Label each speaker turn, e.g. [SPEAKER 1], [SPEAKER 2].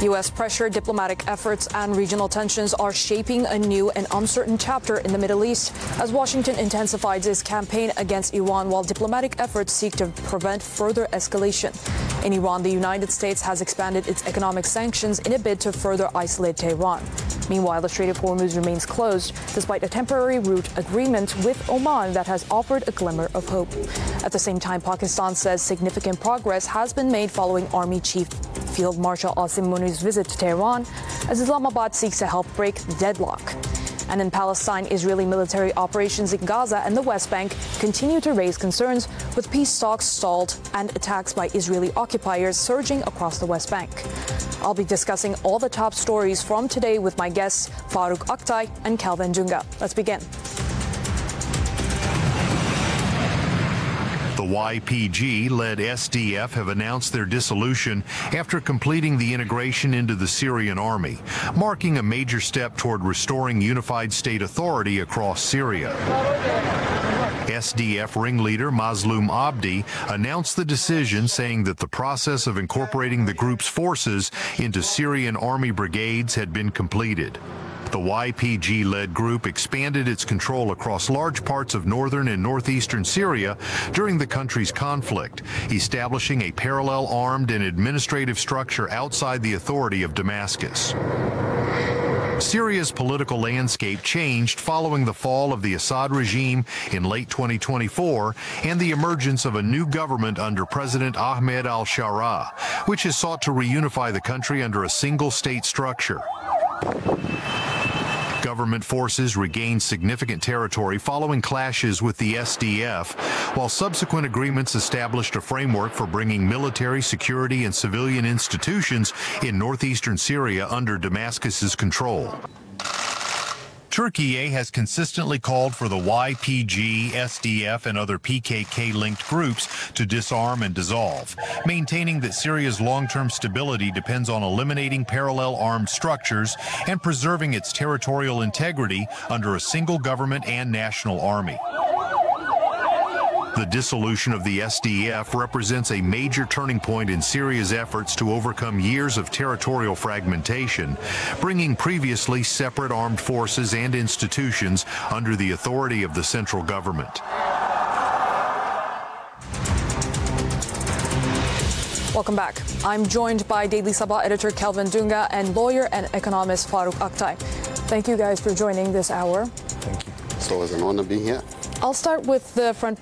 [SPEAKER 1] U.S. pressure, diplomatic efforts, and regional tensions are shaping a new and uncertain chapter in the Middle East as Washington intensifies its campaign against Iran while diplomatic efforts seek to prevent further escalation. In Iran, the United States has expanded its economic sanctions in a bid to further isolate Tehran. Meanwhile, the Strait of Hormuz remains closed despite a temporary route agreement with Oman that has offered a glimmer of hope. At the same time, Pakistan says significant progress has been made following Army Chief Field Marshal Asim Muni's visit to Tehran as Islamabad seeks to help break the deadlock. And in Palestine, Israeli military operations in Gaza and the West Bank continue to raise concerns, with peace talks stalled and attacks by Israeli occupiers surging across the West Bank. I'll be discussing all the top stories from today with my guests Faruk Aktay and Kelvin Junga. Let's begin.
[SPEAKER 2] The YPG-led SDF have announced their dissolution after completing the integration into the Syrian army, marking a major step toward restoring unified state authority across Syria. SDF ringleader Mazloum Abdi announced the decision, saying that the process of incorporating the group's forces into Syrian army brigades had been completed. The YPG-led group expanded its control across large parts of northern and northeastern Syria during the country's conflict, establishing a parallel armed and administrative structure outside the authority of Damascus. Syria's political landscape changed following the fall of the Assad regime in late 2024 and the emergence of a new government under President Ahmed al-Sharaa, which has sought to reunify the country under a single state structure. Government forces regained significant territory following clashes with the SDF, while subsequent agreements established a framework for bringing military, security, and civilian institutions in northeastern Syria under Damascus's control. Turkey has consistently called for the YPG, SDF, and other PKK-linked groups to disarm and dissolve, maintaining that Syria's long-term stability depends on eliminating parallel armed structures and preserving its territorial integrity under a single government and national army. The dissolution of the SDF represents a major turning point in Syria's efforts to overcome years of territorial fragmentation, bringing previously separate armed forces and institutions under the authority of the central government.
[SPEAKER 1] Welcome back. I'm joined by Daily Sabah editor Kelvin Junga and lawyer and economist Faruk Aktay. Thank you guys for joining this hour.
[SPEAKER 3] Thank you. It's always an honor to be here.
[SPEAKER 1] I'll start with the front